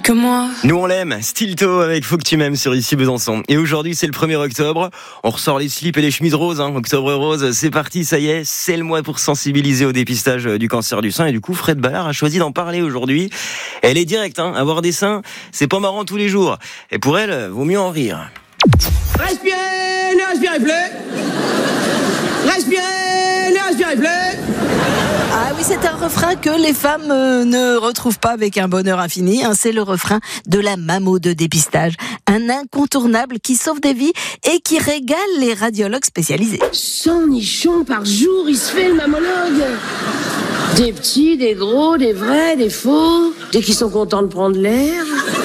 que moi. Nous on l'aime, Stilto avec Faut que tu m'aimes sur Ici Besançon. Et aujourd'hui c'est le 1er octobre, on ressort les slips et les chemises roses, Octobre rose, c'est parti, ça y est, c'est le mois pour sensibiliser au dépistage du cancer du sein. Et du coup Fred Ballard a choisi d'en parler aujourd'hui. Elle est directe, avoir des seins, c'est pas marrant tous les jours. Et pour elle, vaut mieux en rire. Respirez, ne respirez plus. Respirez, ne respirez plus. Ah oui, c'est un refrain que les femmes ne retrouvent pas avec un bonheur infini. C'est le refrain de la mammo de dépistage. Un incontournable qui sauve des vies et qui régale les radiologues spécialisés. 100 nichons par jour, il se fait le mammologue. Des petits, des gros, des vrais, des faux. Dès qu'ils sont contents de prendre l'air.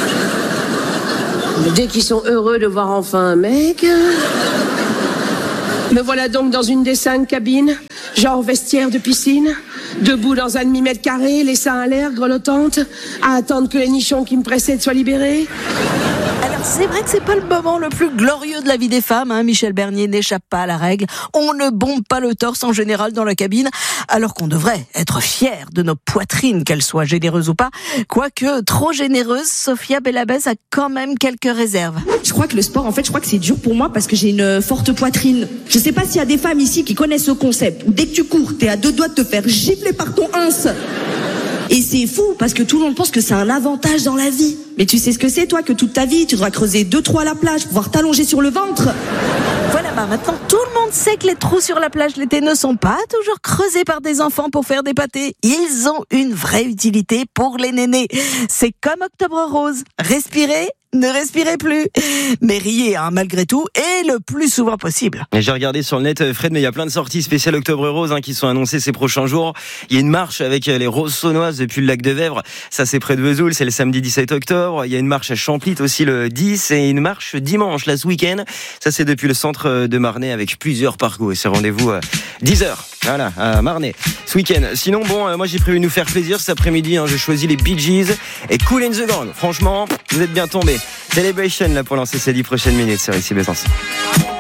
Dès qu'ils sont heureux de voir enfin un mec. Me voilà donc dans une des 5 cabines, genre vestiaire de piscine, debout dans un demi-mètre carré, les seins à l'air, grelottante, à attendre que les nichons qui me précèdent soient libérés. Alors c'est vrai que c'est pas le moment le plus glorieux de la vie des femmes, Michel Bernier n'échappe pas à la règle. On ne bombe pas le torse en général dans la cabine, alors qu'on devrait être fiers de nos poitrines, qu'elles soient généreuses ou pas. Quoique trop généreuse, Sophia Bellabès a quand même quelques réserves. Je crois que le sport, je crois que c'est dur pour moi parce que j'ai une forte poitrine. Je sais pas s'il y a des femmes ici qui connaissent ce concept. Dès que tu cours, t'es à 2 doigts de te faire gifler par ton ins. Et c'est fou parce que tout le monde pense que c'est un avantage dans la vie. Mais tu sais ce que c'est toi, que toute ta vie, tu devras creuser 2 trous à la plage pour pouvoir t'allonger sur le ventre. Voilà, maintenant tout le monde sait que les trous sur la plage l'été ne sont pas toujours creusés par des enfants pour faire des pâtés. Ils ont une vraie utilité pour les nénés. C'est comme Octobre rose. Respirez, ne respirez plus. Mais riez, malgré tout, et le plus souvent possible. Et j'ai regardé sur le net, Fred, mais il y a plein de sorties spéciales Octobre rose qui sont annoncées ces prochains jours. Il y a une marche avec les roses saunoises depuis le lac de Vèvre. Ça, c'est près de Vesoul, c'est le samedi 17 octobre. Il y a une marche à Champlit aussi le 10 et une marche dimanche, là, ce week-end. Ça, c'est depuis le centre de Marnay avec plusieurs parcours. Et c'est rendez-vous à 10h. Voilà, à Marnay, ce week-end. Sinon, moi, j'ai prévu de nous faire plaisir cet après-midi. J'ai choisi les Bee Gees et Kool and the Gang. Franchement, vous êtes bien tombés. Celebration, là, pour lancer ces 10 prochaines minutes sur Ici Besançon.